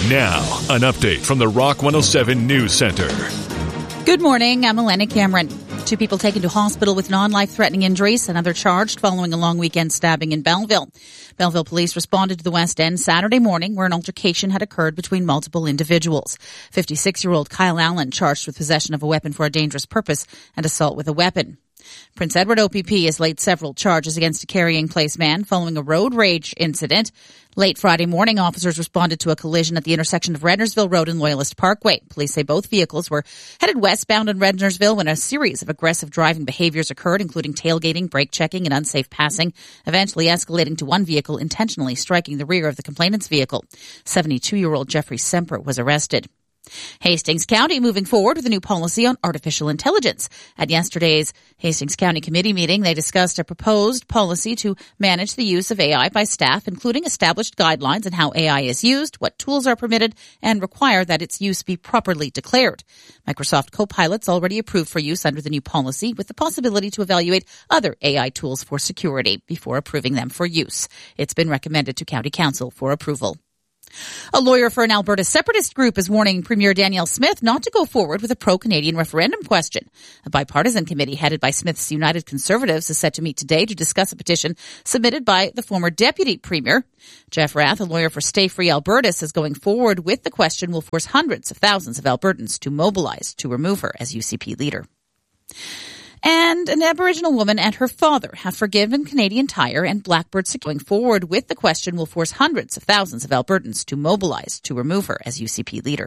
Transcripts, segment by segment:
Now, an update from the Rock 107 News Center. Good morning, I'm Elena Cameron. 2 people taken to hospital with non-life-threatening injuries, another charged following a long weekend stabbing in Belleville. Belleville police responded to the West End Saturday morning where an altercation had occurred between multiple individuals. 56-year-old Kyle Allen charged with possession of a weapon for a dangerous purpose and assault with a weapon. Prince Edward OPP has laid several charges against a Carrying Place man following a road rage incident. Late Friday morning, officers responded to a collision at the intersection of Rednersville Road and Loyalist Parkway. Police say both vehicles were headed westbound in Rednersville when a series of aggressive driving behaviors occurred, including tailgating, brake checking, and unsafe passing, eventually escalating to one vehicle intentionally striking the rear of the complainant's vehicle. 72-year-old Jeffrey Semper was arrested. Hastings County moving forward with a new policy on artificial intelligence. At yesterday's Hastings County Committee meeting, they discussed a proposed policy to manage the use of AI by staff, including established guidelines on how AI is used, what tools are permitted, and require that its use be properly declared. Microsoft Copilot's already approved for use under the new policy, with the possibility to evaluate other AI tools for security before approving them for use. It's been recommended to County Council for approval. A lawyer for an Alberta separatist group is warning Premier Danielle Smith not to go forward with a pro-Canadian referendum question. A bipartisan committee headed by Smith's United Conservatives is set to meet today to discuss a petition submitted by the former deputy premier. Jeff Rath, a lawyer for Stay Free Alberta, says going forward with the question will force hundreds of thousands of Albertans to mobilize to remove her as UCP leader. And an Aboriginal woman and her father have forgiven Canadian Tire and Blackbird Security. Going forward with the question will force hundreds of thousands of Albertans to mobilize to remove her as UCP leader.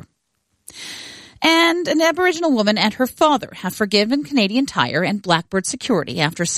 And an Aboriginal woman and her father have forgiven Canadian Tire and Blackbird Security after